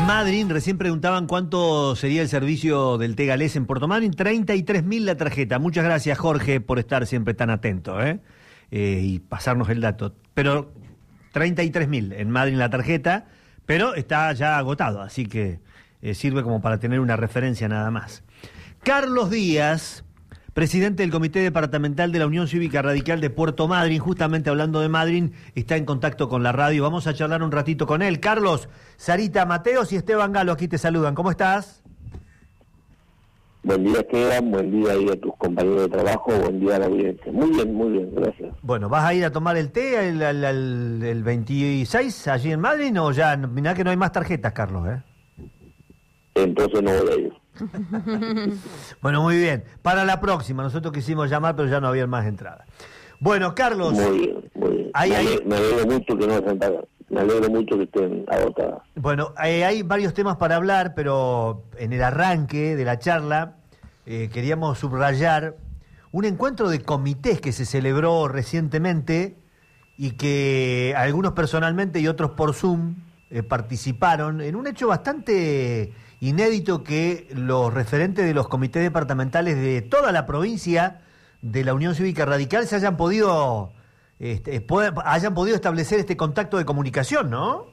Madryn, recién preguntaban cuánto sería el servicio del Tegalés en Puerto Madryn. 33.000 la tarjeta. Muchas gracias, Jorge, por estar siempre tan atento, y pasarnos el dato. Pero 33.000 en Madryn la tarjeta, pero está ya agotado, así que sirve como para tener una referencia nada más. Carlos Díaz, presidente del Comité Departamental de la Unión Cívica Radical de Puerto Madryn, justamente hablando de Madryn, está en contacto con la radio. Vamos a charlar un ratito con él. Carlos, Sarita Mateos y Esteban Galo aquí te saludan. ¿Cómo estás? Buen día, Esteban. Buen día ahí a tus compañeros de trabajo. Buen día a la audiencia. Muy bien, gracias. Bueno, ¿vas a ir a tomar el té el 26 allí en Madryn o ya? Mirá que no hay más tarjetas, Carlos, Entonces no voy a ir. Bueno, muy bien. Para la próxima, nosotros quisimos llamar, pero ya no había más entrada. Bueno, Carlos. Muy bien. Me alegro mucho que no estén pagadas. Me alegro mucho que estén agotadas. Bueno, hay varios temas para hablar, pero en el arranque de la charla queríamos subrayar un encuentro de comités que se celebró recientemente y que algunos personalmente y otros por Zoom participaron en un hecho bastante inédito, que los referentes de los comités departamentales de toda la provincia de la Unión Cívica Radical se hayan podido establecer este contacto de comunicación, ¿no?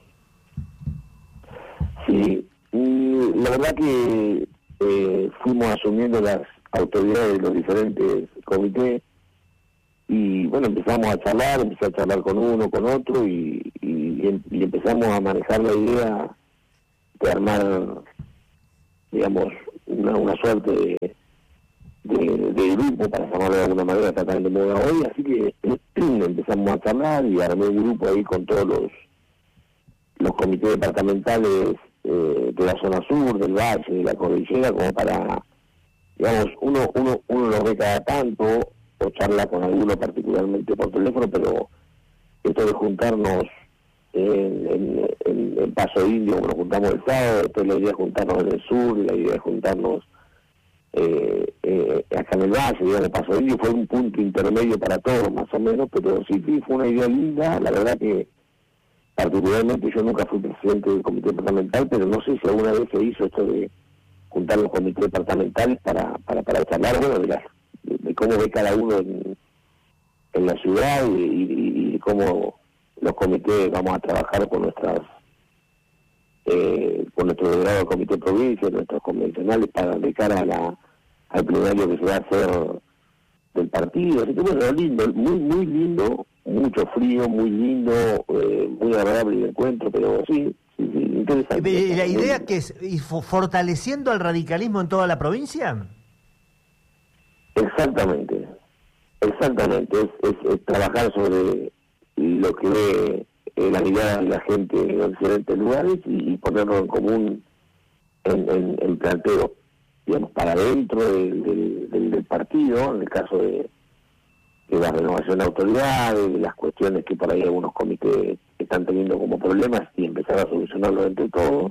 Sí, la verdad que fuimos asumiendo las autoridades de los diferentes comités y bueno, empezamos a charlar, empecé a charlar con uno, con otro y empezamos a manejar la idea de armar, digamos, una suerte de grupo, para llamarlo de alguna manera, tratando de moda hoy, así que empezamos a charlar y armé un grupo ahí con todos los comités departamentales de la zona sur, del Valle, de la Cordillera, como para, digamos, uno lo ve cada tanto, o charla con alguno particularmente por teléfono, pero esto de juntarnos en Paso Indio, como nos juntamos el sábado, después la idea de juntarnos en el sur, la idea de juntarnos acá en el Valle, digamos, Paso Indio fue un punto intermedio para todos, más o menos, pero sí fue una idea linda. La verdad que particularmente yo nunca fui presidente del comité departamental, pero no sé si alguna vez se hizo esto de juntar los comités departamentales para charlar, bueno, de cómo ve cada uno en la ciudad y cómo los comités vamos a trabajar con con nuestro delegado del comité de provincia, nuestros convencionales, para de cara al plenario que se va a hacer del partido. Así que bueno, lindo, muy lindo, mucho frío, muy lindo, muy agradable el encuentro, pero sí, interesante. ¿La idea que es fortaleciendo al radicalismo en toda la provincia? Exactamente, es trabajar sobre lo que ve la mirada de la gente en los diferentes lugares y ponerlo en común en planteo, digamos, para dentro del partido, en el caso de la renovación de autoridades, de las cuestiones que por ahí algunos comités están teniendo como problemas y empezar a solucionarlo entre todos,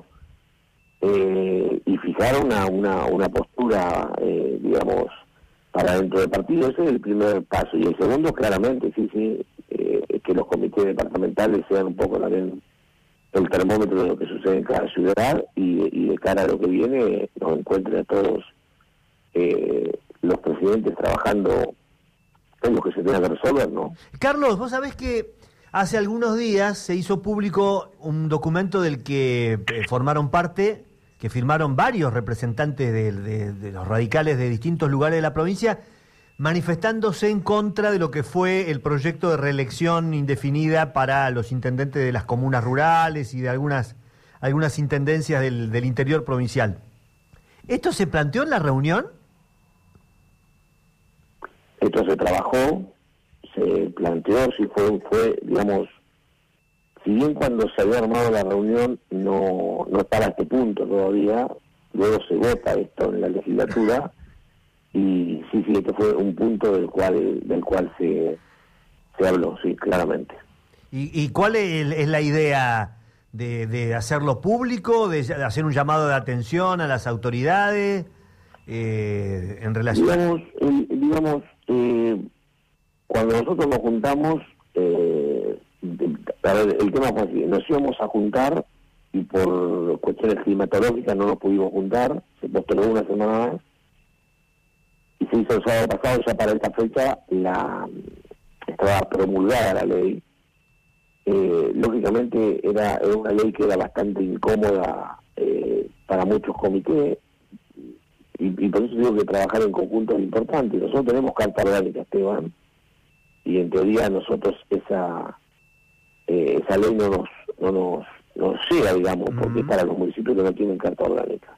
y fijar una postura, digamos, para dentro del partido. Ese es el primer paso, y el segundo, claramente, que los comités departamentales sean un poco también el termómetro de lo que sucede en cada ciudad y de cara a lo que viene nos encuentren a todos los presidentes trabajando en lo que se tenga que resolver, ¿no? Carlos, vos sabés que hace algunos días se hizo público un documento del que formaron parte, que firmaron varios representantes de los radicales de distintos lugares de la provincia, manifestándose en contra de lo que fue el proyecto de reelección indefinida para los intendentes de las comunas rurales y de algunas intendencias del interior provincial. ¿Esto se planteó en la reunión? Esto se trabajó, se planteó, sí fue, digamos, si bien cuando se había armado la reunión no estaba a este punto todavía, luego se vota esto en la legislatura. Y sí, este fue un punto del cual se habló, sí, claramente. ¿Y cuál es la idea de hacerlo público, de hacer un llamado de atención a las autoridades en relación? Digamos, cuando nosotros nos juntamos, el tema fue así: nos íbamos a juntar y por cuestiones climatológicas no nos pudimos juntar, se postergó una semana más, y se hizo el sábado pasado. Ya para esta fecha estaba promulgada la ley. Lógicamente era una ley que era bastante incómoda para muchos comités, y por eso digo que trabajar en conjunto es importante. Nosotros tenemos carta orgánica, Esteban, y en teoría nosotros esa ley no nos llega, digamos, porque es para los municipios que no tienen carta orgánica.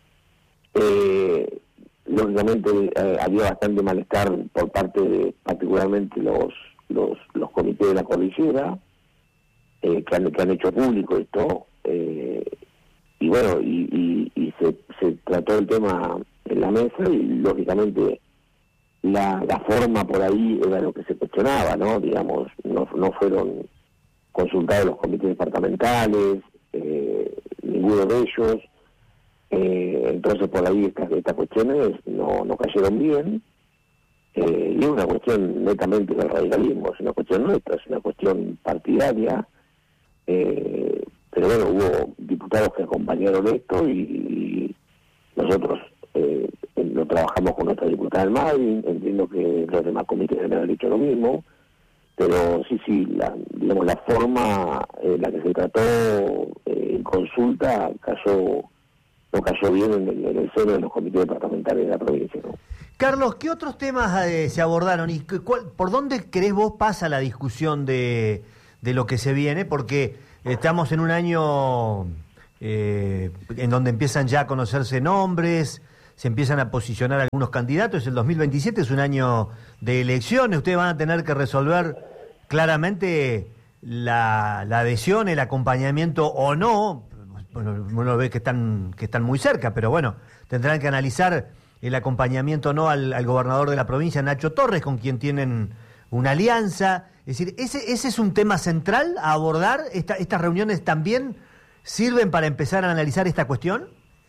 Lógicamente había bastante malestar por parte de particularmente los comités de la cordillera, que han hecho público esto, y bueno, y se trató el tema en la mesa, y lógicamente la forma por ahí era lo que se cuestionaba, ¿no? Digamos, no fueron consultados los comités departamentales, ninguno de ellos, entonces por ahí estas cuestiones no cayeron bien, y es una cuestión netamente del radicalismo, es una cuestión nuestra, es una cuestión partidaria, pero bueno, hubo diputados que acompañaron esto, y nosotros lo trabajamos con nuestra diputada del Madrid. Entiendo que los demás comités deben haber dicho lo mismo, pero sí, la forma en la que se trató en consulta no cayó bien en el seno de los comités departamentales de la provincia, ¿no? Carlos, ¿qué otros temas se abordaron y por dónde crees vos pasa la discusión de lo que se viene? Porque estamos en un año en donde empiezan ya a conocerse nombres, se empiezan a posicionar algunos candidatos. El 2027 es un año de elecciones, ustedes van a tener que resolver claramente la adhesión, el acompañamiento o no. Bueno, uno ve que están muy cerca, pero bueno, tendrán que analizar el acompañamiento o no al gobernador de la provincia, Nacho Torres, con quien tienen una alianza. Es decir, ese es un tema central a abordar. ¿Estas reuniones también sirven para empezar a analizar esta cuestión?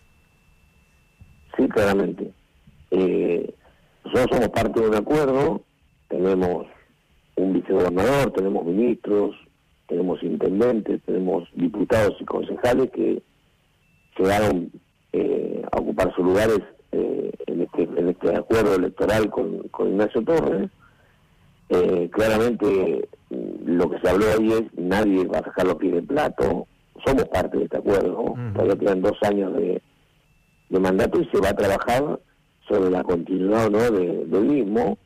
Sí, claramente. Nosotros somos parte de un acuerdo, tenemos un vicegobernador, tenemos ministros, tenemos intendentes, tenemos diputados y concejales que llegaron a ocupar sus lugares en este acuerdo electoral con Ignacio Torres. Claramente lo que se habló ahí es nadie va a sacar los pies del plato, somos parte de este acuerdo, todavía quedan 2 años de mandato y se va a trabajar sobre la continuidad o no del mismo.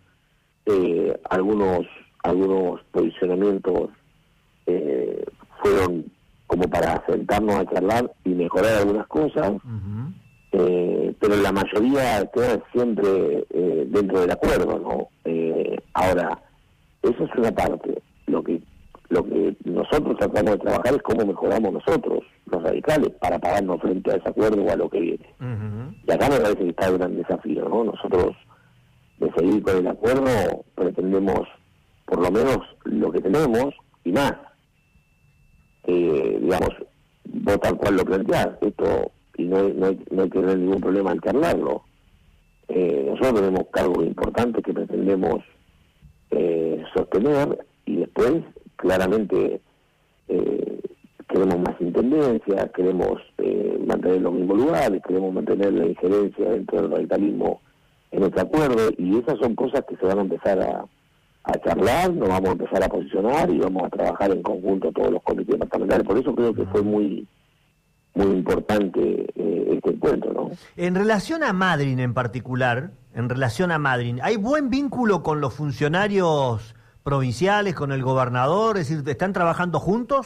Algunos posicionamientos fueron como para sentarnos a charlar y mejorar algunas cosas, pero la mayoría queda siempre dentro del acuerdo, ¿no? Ahora, eso es una parte. Lo que nosotros tratamos de trabajar es cómo mejoramos nosotros, los radicales, para pararnos frente a ese acuerdo o a lo que viene. Y acá me parece que está el gran desafío, ¿no? Nosotros, de seguir con el acuerdo, pretendemos por lo menos lo que tenemos y más. Digamos, vos tal cual lo planteás, esto, y no hay que tener ningún problema al charlarlo. Nosotros tenemos cargos importantes que pretendemos sostener, y después claramente queremos más intendencia, queremos mantener los mismos lugares, queremos mantener la injerencia dentro del radicalismo en este acuerdo, y esas son cosas que se van a empezar a charlar, nos vamos a empezar a posicionar y vamos a trabajar en conjunto todos los comités departamentales. Por eso creo que fue muy importante este encuentro, ¿no? En relación a Madryn en particular, ¿hay buen vínculo con los funcionarios provinciales, con el gobernador? Es decir, ¿están trabajando juntos?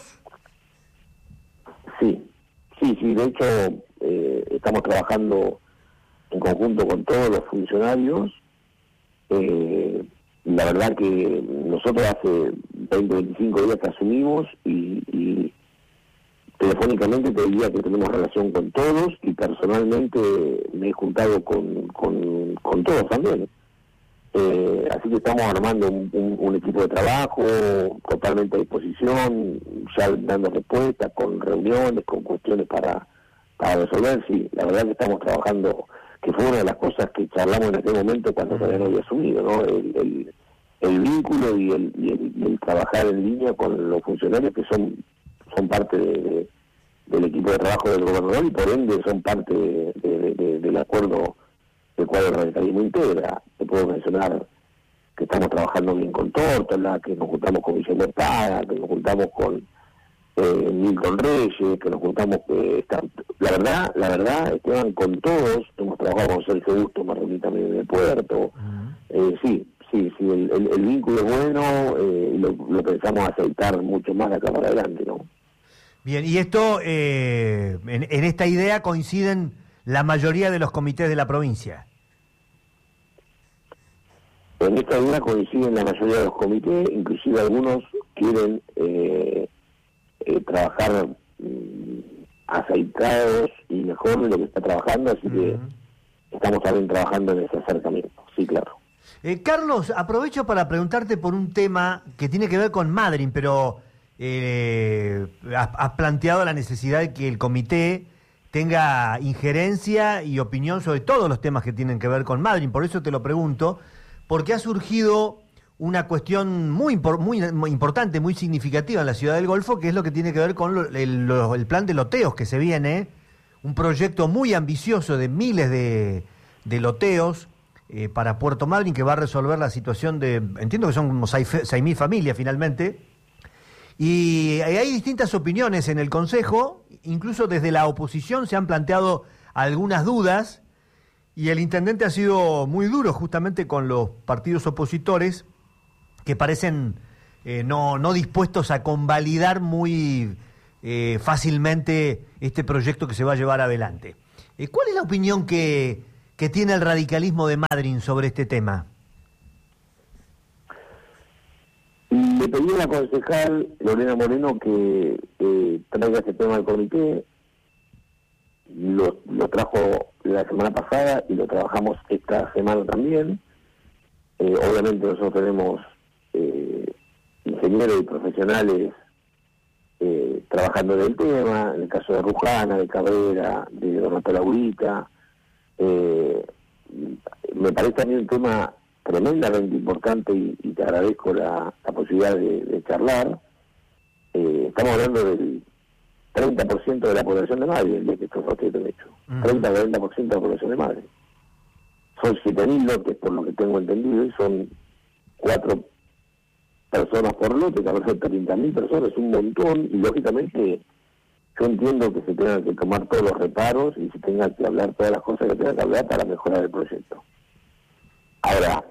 Sí, de hecho estamos trabajando en conjunto con todos los funcionarios. La verdad que nosotros hace 25 días que asumimos y telefónicamente te diría que tenemos relación con todos, y personalmente me he juntado con todos también. Así que estamos armando un equipo de trabajo totalmente a disposición, ya dando respuestas, con reuniones, con cuestiones para resolver. Sí, la verdad que estamos trabajando, que fue una de las cosas que charlamos en aquel momento cuando todavía no había asumido, ¿no? El vínculo y el trabajar en línea con los funcionarios que son parte de del equipo de trabajo del gobernador y por ende son parte del acuerdo del cual el radicalismo integra. Te puedo mencionar que estamos trabajando bien con Tórtola, que nos juntamos con Guillermo Espada, que nos juntamos con Milton Reyes, que nos juntamos, la verdad, Esteban, con todos, hemos trabajado con Sergio Busto, más también en el puerto. Sí, el vínculo es bueno, lo pensamos aceitar mucho más de acá para adelante, ¿no? Bien, y esto, en esta idea coinciden la mayoría de los comités de la provincia. En esta idea coinciden la mayoría de los comités, inclusive algunos quieren trabajar aceitados y mejor de lo que está trabajando, así que estamos también trabajando en ese acercamiento, sí, claro. Carlos, aprovecho para preguntarte por un tema que tiene que ver con Madryn, pero has planteado la necesidad de que el comité tenga injerencia y opinión sobre todos los temas que tienen que ver con Madryn. Por eso te lo pregunto, porque ha surgido una cuestión muy importante, muy significativa en la Ciudad del Golfo, que es lo que tiene que ver con el plan de loteos que se viene, un proyecto muy ambicioso de miles de loteos para Puerto Madryn, que va a resolver la situación de, entiendo que son como 6.000 familias finalmente, y hay distintas opiniones en el Consejo, incluso desde la oposición se han planteado algunas dudas, y el intendente ha sido muy duro justamente con los partidos opositores, que parecen no dispuestos a convalidar muy fácilmente este proyecto que se va a llevar adelante. ¿Cuál es la opinión que tiene el radicalismo de Madryn sobre este tema? Le pedí a la concejal Lorena Moreno que traiga este tema al comité. Lo trajo la semana pasada y lo trabajamos esta semana también. Obviamente nosotros tenemos ingenieros y profesionales trabajando en el tema, en el caso de Rujana, de Cabrera, de Donato Laurita. Me parece también un tema tremendamente importante y te agradezco la posibilidad de charlar. Estamos hablando del 30% de la población de Madrid, el día que estos lotes han hecho. 30-40% de la población de Madrid. Son 7.000 lotes, por lo que tengo entendido, y son 4 personas por lote, que a veces 30.000 personas, es un montón, y lógicamente yo entiendo que se tengan que tomar todos los reparos y se tengan que hablar todas las cosas que tengan que hablar para mejorar el proyecto. Ahora,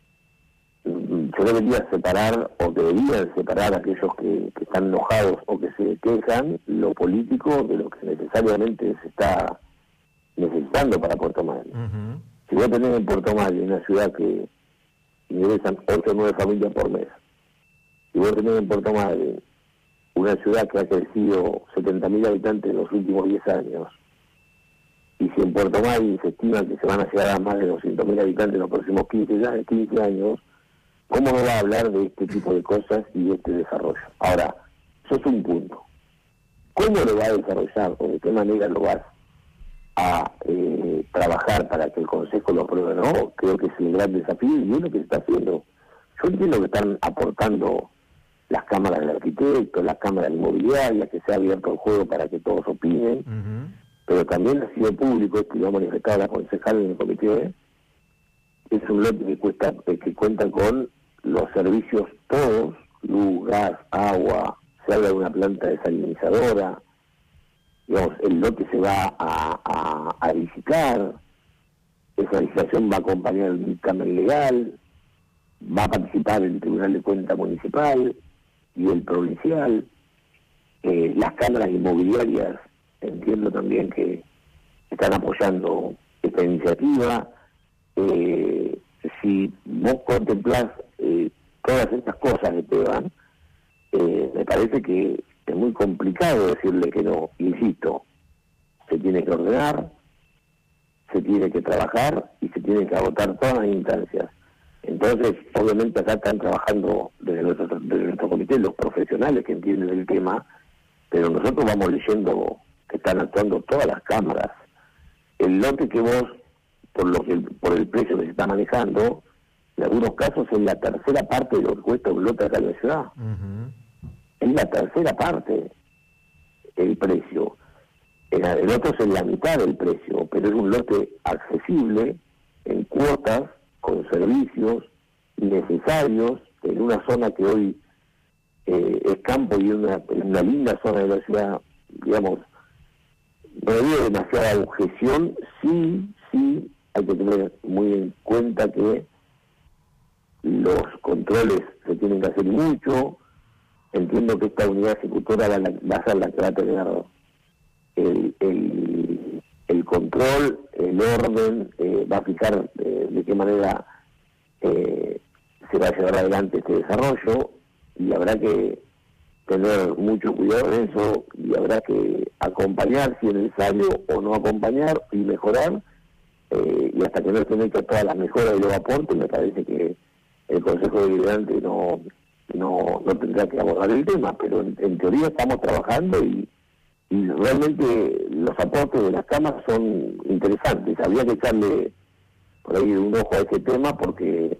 yo debería separar, o deberían separar a aquellos que están enojados o que se quejan, lo político de lo que necesariamente se está necesitando para Puerto Madryn. Si vos tenés en Puerto Madryn una ciudad que ingresan 8 o 9 familias por mes, si vos tenés en Puerto Madryn una ciudad que ha crecido 70.000 habitantes en los últimos 10 años, y si en Puerto Madryn se estima que se van a llegar a más de 200.000 habitantes en los próximos 15 años, ¿cómo no va a hablar de este tipo de cosas y de este desarrollo? Ahora, eso es un punto. ¿Cómo lo va a desarrollar o de qué manera lo vas a trabajar para que el Consejo lo apruebe? No, creo que es el gran desafío y es lo que se está haciendo. Yo entiendo que están aportando las cámaras de arquitectos, las cámaras inmobiliarias, que se ha abierto el juego para que todos opinen, pero también ha sido público, esto lo ha manifestado la concejal en el comité, es un lote que cuenta con los servicios todos, luz, gas, agua, se habla de una planta desalinizadora, digamos, el lote se va a licitar, esa licitación va a acompañar el dictamen legal, va a participar el Tribunal de Cuenta Municipal y el provincial, las cámaras inmobiliarias, entiendo también que están apoyando esta iniciativa. Si vos contemplás todas estas cosas que te van, me parece que es muy complicado decirle que no. Insisto, se tiene que ordenar, se tiene que trabajar y se tienen que agotar todas las instancias. Entonces, obviamente acá están trabajando desde nuestro comité los profesionales que entienden el tema, pero nosotros vamos leyendo que están actuando todas las cámaras. El lote que vos, por el precio que se está manejando, en algunos casos es la tercera parte de lo que cuesta un lote acá en la ciudad. Es la tercera parte el precio. el otro es en la mitad del precio, pero es un lote accesible, en cuotas, con servicios necesarios, en una zona que hoy es campo y una linda zona de la ciudad, digamos, no había demasiada objeción. Sí, hay que tener muy en cuenta que los controles se tienen que hacer mucho. Entiendo que esta unidad ejecutora va a ser la que va a tener el control, el orden, va a fijar de qué manera se va a llevar adelante este desarrollo, y habrá que tener mucho cuidado en eso, y habrá que acompañar si es necesario o no acompañar y mejorar, y hasta que no se metan todas las mejoras y los aportes, me parece que el Consejo Deliberante no tendrá que abordar el tema, pero en teoría estamos trabajando y realmente los aportes de las cámaras son interesantes. Había que echarle por ahí un ojo a ese tema porque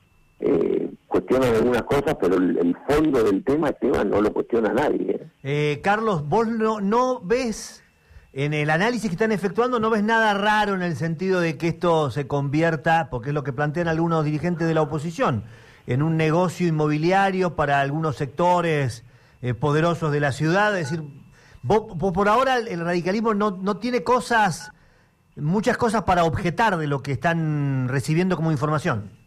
cuestionan algunas cosas, pero el fondo del tema, Esteban, no lo cuestiona nadie. Carlos, vos no ves, en el análisis que están efectuando, no ves nada raro en el sentido de que esto se convierta, porque es lo que plantean algunos dirigentes de la oposición, en un negocio inmobiliario para algunos sectores poderosos de la ciudad. Es decir, vos por ahora el radicalismo no tiene muchas cosas para objetar de lo que están recibiendo como información.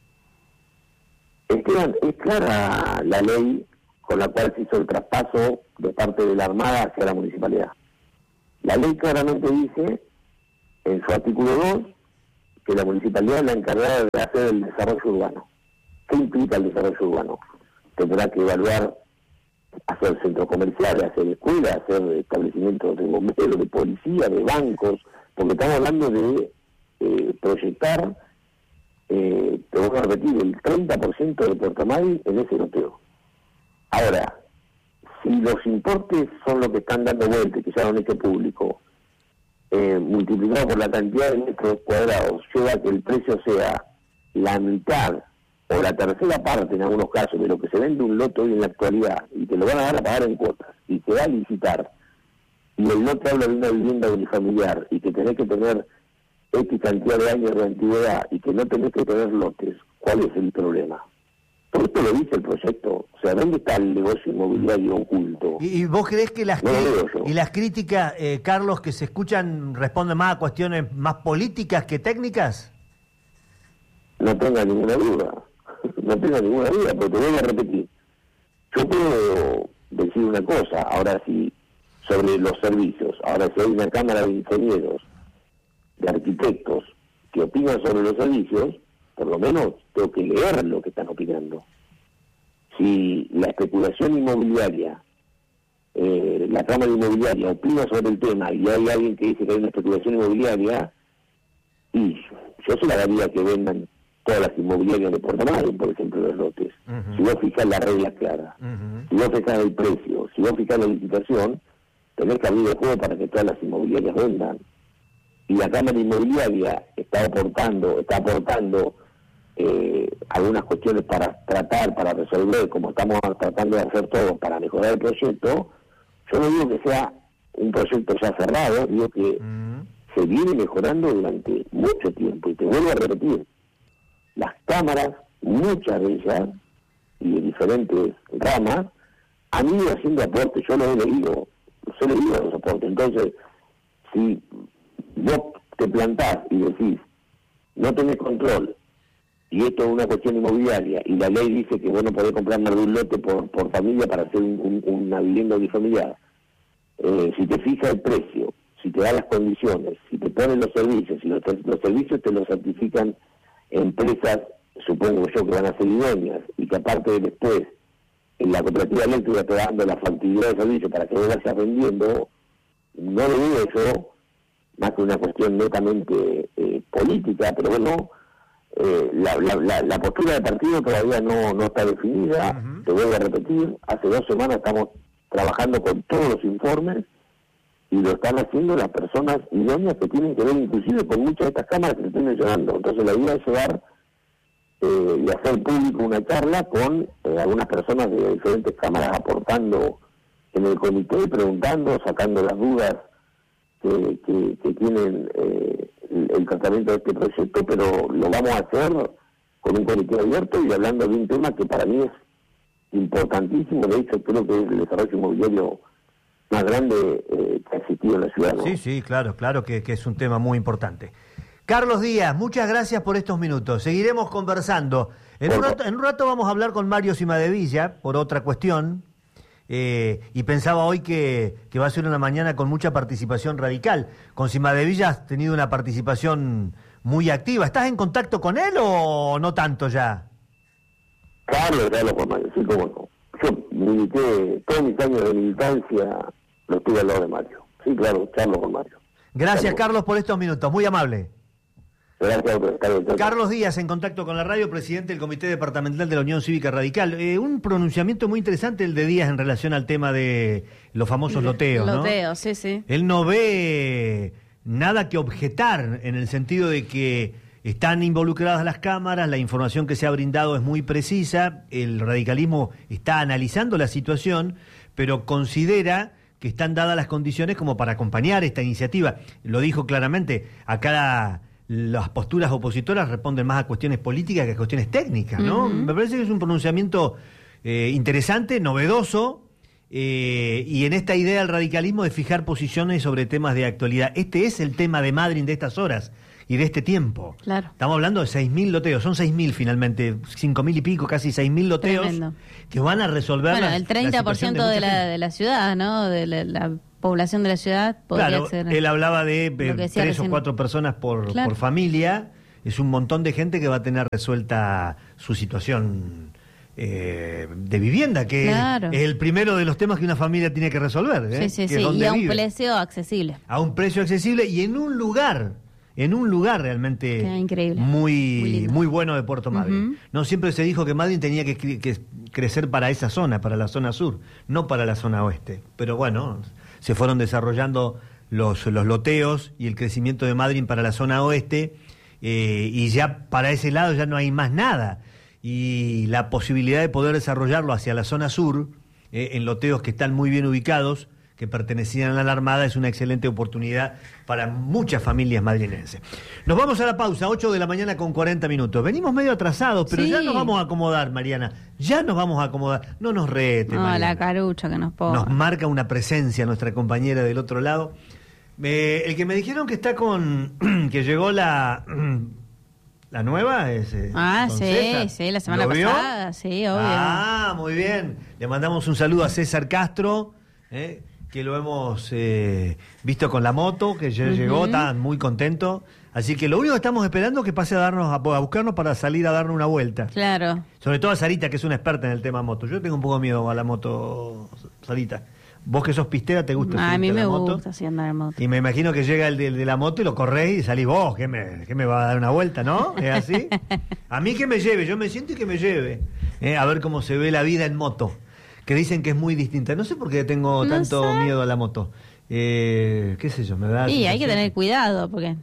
Esteban, es clara la ley con la cual se hizo el traspaso de parte de la Armada hacia la municipalidad. La ley claramente dice, en su artículo 2, que la municipalidad es la encargada de hacer el desarrollo urbano. ¿Qué implica el desarrollo urbano? Tendrá que evaluar, hacer centros comerciales, hacer escuelas, hacer establecimientos de bomberos, de policía, de bancos, porque estamos hablando de proyectar, te voy a repetir, el 30% de Puerto Madryn en ese loteo. Ahora, si los importes son lo que están dando vuelta, que ya lo han hecho público, multiplicado por la cantidad de metros cuadrados, lleva a que el precio sea la mitad o la tercera parte en algunos casos de lo que se vende un lote hoy en la actualidad, y te lo van a dar a pagar en cuotas, y te va a licitar, y el lote habla de una vivienda unifamiliar, y que tenés que tener X cantidad de años de antigüedad, y que no tenés que tener lotes, ¿cuál es el problema? Todo esto lo dice el proyecto. O sea, ¿dónde está el negocio inmobiliario oculto? ¿Y vos creés que las críticas, Carlos, que se escuchan responden más a cuestiones más políticas que técnicas? No tenga ninguna duda. No tenga ninguna duda, pero te voy a repetir. Yo puedo decir una cosa, ahora sí, sobre los servicios. Ahora, si hay una cámara de ingenieros, de arquitectos, que opinan sobre los servicios, por lo menos tengo que leer lo que están opinando. Si la especulación inmobiliaria, la Cámara Inmobiliaria opina sobre el tema y hay alguien que dice que hay una especulación inmobiliaria, y yo se la daría que vendan todas las inmobiliarias de Puerto Madryn, por ejemplo, los lotes. Si vos fijás las reglas claras, si vos fijás el precio, si vos fijás la licitación, tenés que abrir el juego para que todas las inmobiliarias vendan. Y la Cámara Inmobiliaria está aportando algunas cuestiones para resolver, como estamos tratando de hacer todo para mejorar el proyecto. Yo no digo que sea un proyecto ya cerrado, digo que se viene mejorando durante mucho tiempo, y te vuelvo a repetir, las cámaras, muchas de ellas, y de diferentes ramas, han ido haciendo aportes. Yo los he leído los aportes. Entonces, si vos te plantás y decís, no tenés control, y esto es una cuestión inmobiliaria, y la ley dice que vos no podés comprar más de un lote por familia para hacer una vivienda unifamiliar, si te fija el precio, si te da las condiciones, si te ponen los servicios, si los servicios te los certifican empresas, supongo yo, que van a ser idóneas, y que aparte después en la cooperativa eléctrica te va dando la factibilidad de servicio para que vos vayas vendiendo, no lo digo yo, más que una cuestión netamente política, pero bueno, la postura del partido todavía no está definida. Te vuelvo a repetir, hace 2 semanas estamos trabajando con todos los informes, y lo están haciendo las personas idóneas que tienen que ver inclusive con muchas de estas cámaras que se están mencionando. Entonces la idea es llevar y hacer público una charla con algunas personas de diferentes cámaras aportando en el comité, preguntando, sacando las dudas que tienen el tratamiento de este proyecto, pero lo vamos a hacer con un comité abierto y hablando de un tema que para mí es importantísimo. De hecho, creo que es el desarrollo inmobiliario más grande que ha existido en la ciudad, ¿no? Sí, claro que es un tema muy importante. Carlos Díaz, muchas gracias por estos minutos. Seguiremos conversando. En un rato vamos a hablar con Mario Cimadevilla por otra cuestión. Y pensaba hoy que va a ser una mañana con mucha participación radical. Con Cimadevilla has tenido una participación muy activa. ¿Estás en contacto con él o no tanto ya? Carlos, con Mario, sí, cómo no. Yo milité todos mis años de militancia, lo estuve al lado de Mario. Sí, claro, charlo con Mario. Gracias, Carlos, por estos minutos. Muy amable. Gracias, Carlos. Carlos Díaz, en contacto con la radio, presidente del Comité Departamental de la Unión Cívica Radical. Un pronunciamiento muy interesante el de Díaz en relación al tema de los famosos loteos, ¿no? Loteos, sí. Él no ve nada que objetar en el sentido de que están involucradas las cámaras, la información que se ha brindado es muy precisa, el radicalismo está analizando la situación, pero considera que están dadas las condiciones como para acompañar esta iniciativa. Lo dijo claramente, acá las posturas opositoras responden más a cuestiones políticas que a cuestiones técnicas, ¿no? Me parece que es un pronunciamiento interesante, novedoso, y en esta idea del radicalismo de fijar posiciones sobre temas de actualidad. Este es el tema de Madryn de estas horas y de este tiempo. Claro. Estamos hablando de 6.000 loteos, son 6.000 finalmente, 5.000 y pico, casi 6.000 loteos. Tremendo. Que van a resolver el 30% de la ciudad, ¿no? De la población de la ciudad podría ser. Él hablaba de 3 o 4 personas por familia. Es un montón de gente que va a tener resuelta su situación de vivienda, que es el primero de los temas que una familia tiene que resolver. Sí. Y a un precio accesible. A un precio accesible y en un lugar realmente increíble. muy bueno de Puerto Madryn. No siempre se dijo que Madryn tenía que crecer para esa zona, para la zona sur, no para la zona oeste. Pero bueno, se fueron desarrollando los loteos y el crecimiento de Madryn para la zona oeste, y ya para ese lado ya no hay más nada. Y la posibilidad de poder desarrollarlo hacia la zona sur, en loteos que están muy bien ubicados, que pertenecían a la Armada, es una excelente oportunidad para muchas familias madrinenses. Nos vamos a la pausa, 8 de la mañana con 40 minutos. Venimos medio atrasados, pero ya nos vamos a acomodar, Mariana. Ya nos vamos a acomodar. No nos rete, Mariana. La carucha que nos pone. Nos marca una presencia nuestra compañera del otro lado. El que me dijeron que está que llegó la nueva es... sí, la semana pasada, sí, obvio. Muy bien. Le mandamos un saludo a César Castro, que lo hemos visto con la moto, que ya llegó, está muy contento. Así que lo único que estamos esperando es que pase a buscarnos para salir a darnos una vuelta. Claro. Sobre todo a Sarita, que es una experta en el tema moto. Yo tengo un poco de miedo a la moto, Sarita. Vos que sos pistera, ¿te gusta? A mí me gusta así andar en moto. Y me imagino que llega el de la moto y lo corrés y salís vos, que me va a dar una vuelta, ¿no? ¿Es así? A mí que me lleve, yo me siento y que me lleve. A ver cómo se ve la vida en moto. Que dicen que es muy distinta. No sé por qué tengo tanto miedo a la moto. ¿Qué sé yo? Me da... Sí, hay que tener cuidado, porque...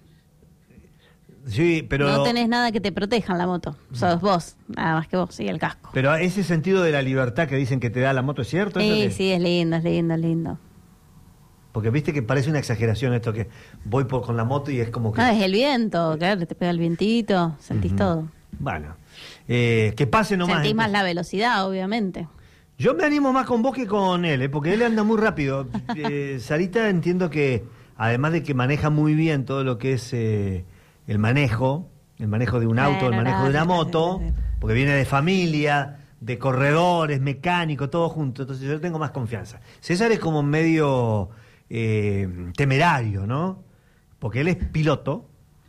Sí, pero... No tenés nada que te proteja en la moto. Sos vos, nada más que vos, y el casco. Pero ese sentido de la libertad que dicen que te da la moto, ¿es cierto? Sí, es lindo. Porque viste que parece una exageración esto, que voy con la moto y es como que... es el viento, claro, te pega el vientito, sentís todo. Bueno, que pase nomás. Sentís más la velocidad, obviamente. Yo me animo más con vos que con él, porque él anda muy rápido. Sarita, entiendo que, además de que maneja muy bien todo lo que es el manejo de un auto, el manejo de una moto, porque viene de familia, de corredores, mecánicos, todo junto, entonces yo tengo más confianza. César es como medio temerario, ¿no? Porque él es piloto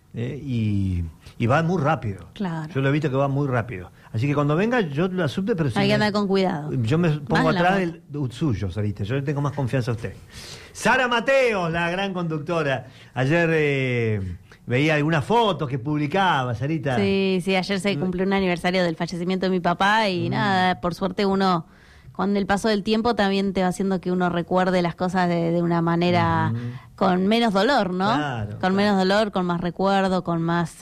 y va muy rápido. Claro. Yo lo he visto que va muy rápido. Así que cuando venga, yo lo acepto, pero hay que andar con cuidado. Yo me pongo atrás del suyo, Sarita. Yo le tengo más confianza a usted. Sara Mateos, la gran conductora. Ayer veía algunas fotos que publicaba, Sarita. Sí, ayer se cumplió un aniversario del fallecimiento de mi papá y nada, por suerte uno, con el paso del tiempo también te va haciendo que uno recuerde las cosas de una manera con menos dolor, ¿no? Con menos dolor, con más recuerdo, con más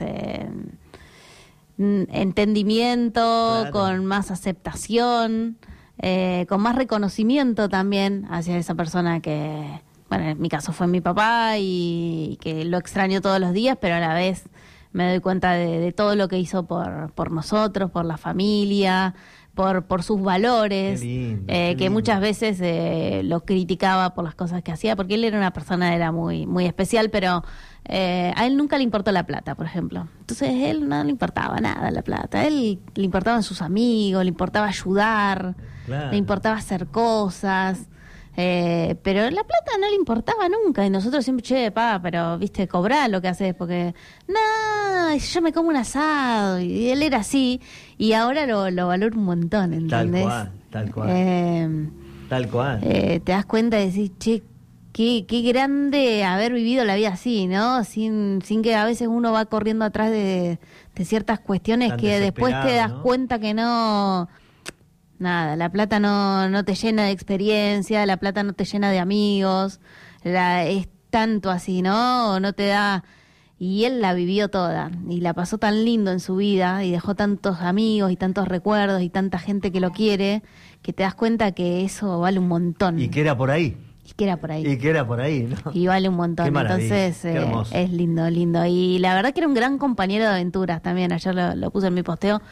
entendimiento, con más aceptación, con más reconocimiento también hacia esa persona que bueno, en mi caso fue mi papá y que lo extraño todos los días, pero a la vez me doy cuenta de todo lo que hizo por nosotros, por la familia, por sus valores, qué que lindo. muchas veces lo criticaba por las cosas que hacía, porque él era una persona, era muy, muy especial, pero a él nunca le importó la plata, por ejemplo. Entonces a él no le importaba nada la plata, a él le importaban sus amigos, le importaba ayudar, Claro. le importaba hacer cosas. Pero la plata no le importaba nunca y nosotros siempre, che, pero viste, cobrá lo que haces porque no, yo me como un asado y él era así y ahora lo valoro un montón, ¿entendés? Tal cual. Tal cual. Te das cuenta y decís, che, qué grande haber vivido la vida así, ¿no? Sin que a veces uno va corriendo atrás de ciertas cuestiones Tan que después te das desesperado, ¿no? cuenta que no... Nada, la plata no te llena de experiencia, la plata no te llena de amigos, es tanto así, ¿no? No te da... Y él la vivió toda y la pasó tan lindo en su vida y dejó tantos amigos y tantos recuerdos y tanta gente que lo quiere, que te das cuenta que eso vale un montón. Y que era por ahí. Y que era por ahí. ¿no? Y vale un montón. Qué maravilla, Entonces qué hermoso. es lindo. Y la verdad que era un gran compañero de aventuras también. Ayer lo puse en mi posteo.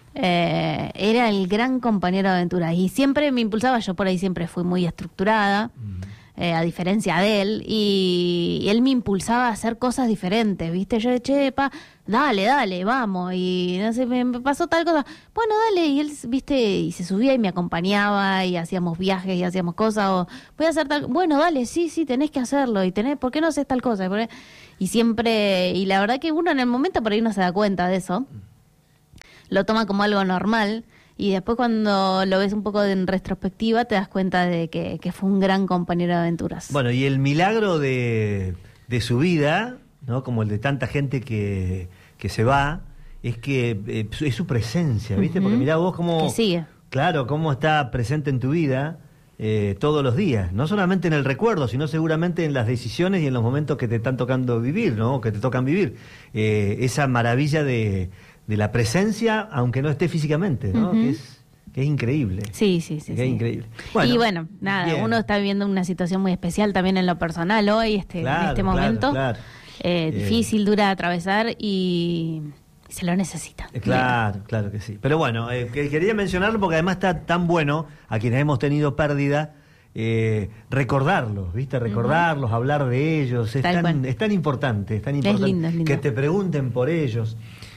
Era el gran compañero de aventuras y siempre me impulsaba. Yo por ahí siempre fui muy estructurada, a diferencia de él, y él me impulsaba a hacer cosas diferentes, ¿viste? Yo, che, dale, vamos, y no sé, me pasó tal cosa, bueno, dale, y él, ¿viste? Y se subía y me acompañaba y hacíamos viajes y hacíamos cosas, o voy a hacer tal, bueno, dale, sí, tenés que hacerlo, y ¿por qué no haces tal cosa? Y siempre, y la verdad que uno en el momento por ahí no se da cuenta de eso, lo toma como algo normal, y después cuando lo ves un poco en retrospectiva te das cuenta de que fue un gran compañero de aventuras. Bueno, y el milagro de su vida, ¿no? Como el de tanta gente que se va, es que es su presencia, ¿viste? Porque mirá vos cómo... Que sigue. Claro, cómo está presente en tu vida todos los días. No solamente en el recuerdo, sino seguramente en las decisiones y en los momentos que te están tocando vivir, ¿no? Que te tocan vivir. Esa maravilla de la presencia, aunque no esté físicamente, ¿no? Que es increíble. Sí. Que es sí. increíble. Y bueno, nada, bien. uno está viviendo una situación muy especial también en lo personal hoy, en este momento. Claro. Difícil, dura de atravesar y se lo necesita. Claro que sí. Pero bueno, quería mencionarlo porque además está tan bueno a quienes hemos tenido pérdida recordarlos, ¿viste? Recordarlos, hablar de ellos. Es tan importante, Es lindo. que te pregunten por ellos.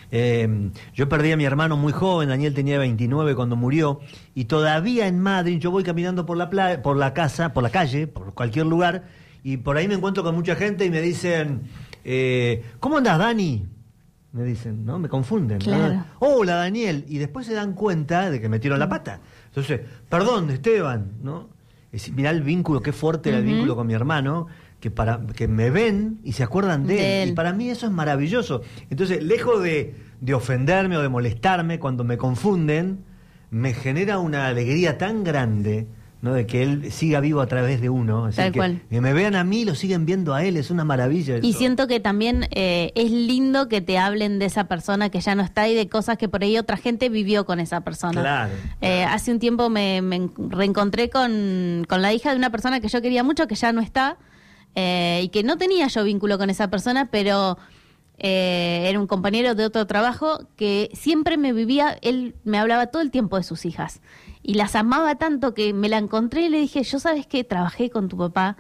Yo perdí a mi hermano muy joven, Daniel tenía 29 cuando murió, y todavía en Madrid yo voy caminando por la calle, por cualquier lugar, y por ahí me encuentro con mucha gente y me dicen, ¿cómo andás, Dani? Me dicen, ¿no? Me confunden. Claro. ¿No? Hola, Daniel. Y después se dan cuenta de que metieron la pata. Entonces, perdón, Esteban, ¿no? Mirá el vínculo, qué fuerte era el vínculo con mi hermano, que me ven y se acuerdan de él. Y para mí eso es maravilloso. Entonces, lejos de ofenderme o de molestarme cuando me confunden, me genera una alegría tan grande, ¿no? De que él siga vivo a través de uno. Es decir, Tal cual. Que me vean a mí, lo siguen viendo a él, es una maravilla eso. Y siento que también es lindo que te hablen de esa persona que ya no está y de cosas que por ahí otra gente vivió con esa persona. Claro. Hace un tiempo me reencontré con la hija de una persona que yo quería mucho, que ya no está, y que no tenía yo vínculo con esa persona, pero era un compañero de otro trabajo que siempre él me hablaba todo el tiempo de sus hijas y las amaba tanto que me la encontré y le dije, yo sabes que trabajé con tu papá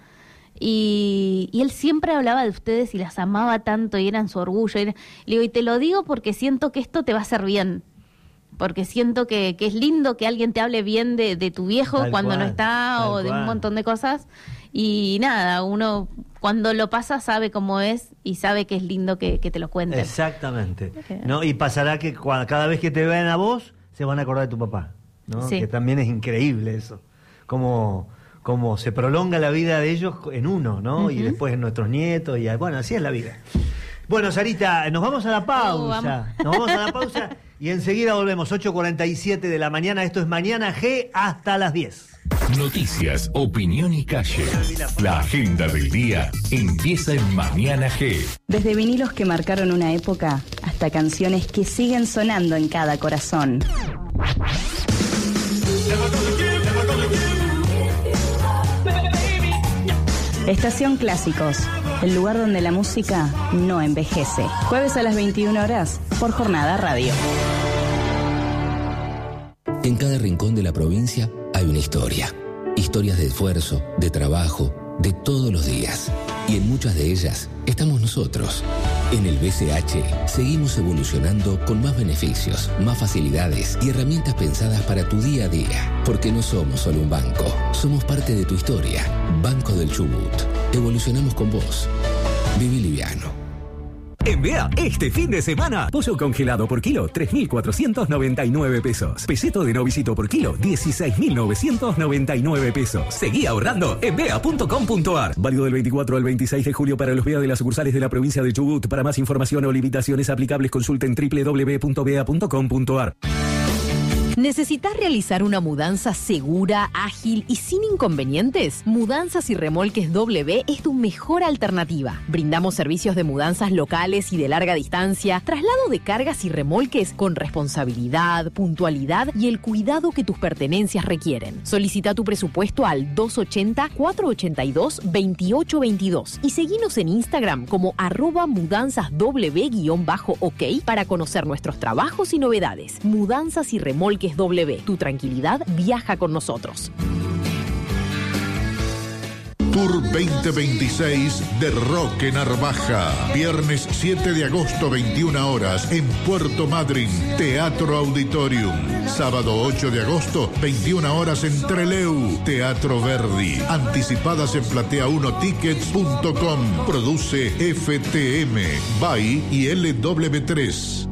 y él siempre hablaba de ustedes y las amaba tanto y eran su orgullo. Le digo, y te lo digo porque siento que esto te va a hacer bien. Porque siento que es lindo que alguien te hable bien de tu viejo Tal cuando cual, no está o de un montón de cosas. Y nada, uno cuando lo pasa sabe cómo es y sabe que es lindo que te lo cuenten. Exactamente. ¿No? Y pasará que cada vez que te vean a vos, se van a acordar de tu papá, ¿no? Sí. Que también es increíble eso. Como se prolonga la vida de ellos en uno, ¿no? Y después en nuestros nietos. Y bueno, así es la vida. Bueno, Sarita, nos vamos a la pausa. Nos vamos a la pausa y enseguida volvemos. 8:47 de la mañana. Esto es Mañana G hasta las 10. Noticias, opinión y calle. La agenda del día empieza en Mañana G. Desde vinilos que marcaron una época hasta canciones que siguen sonando en cada corazón. Estación Clásicos, el lugar donde la música no envejece. Jueves a las 21 horas por Jornada Radio. En cada rincón de la provincia hay una historia. Historias de esfuerzo, de trabajo, de todos los días. Y en muchas de ellas estamos nosotros. En el BCH seguimos evolucionando con más beneficios, más facilidades y herramientas pensadas para tu día a día. Porque no somos solo un banco, somos parte de tu historia. Banco del Chubut. Evolucionamos con vos. Viví liviano. En Bea, este fin de semana, pollo congelado por kilo, 3.499 pesos. Peseto de novicito por kilo, 16.999 pesos. Seguí ahorrando en bea.com.ar. Válido del 24 al 26 de julio para los Bea de las sucursales de la provincia de Chubut. Para más información o limitaciones aplicables, consulten www.bea.com.ar. ¿Necesitas realizar una mudanza segura, ágil y sin inconvenientes? Mudanzas y Remolques W es tu mejor alternativa. Brindamos servicios de mudanzas locales y de larga distancia, traslado de cargas y remolques con responsabilidad, puntualidad y el cuidado que tus pertenencias requieren. Solicita tu presupuesto al 280-482-2822 y seguinos en Instagram como @mudanzasw_ok para conocer nuestros trabajos y novedades. Mudanzas y Remolques W. Tu tranquilidad viaja con nosotros. Tour 2026 de Roque Narvaja. Viernes 7 de agosto, 21 horas, en Puerto Madryn, Teatro Auditorium. Sábado 8 de agosto, 21 horas, en Trelew, Teatro Verdi. Anticipadas en platea1tickets.com. Produce FTM, BAI y LW3.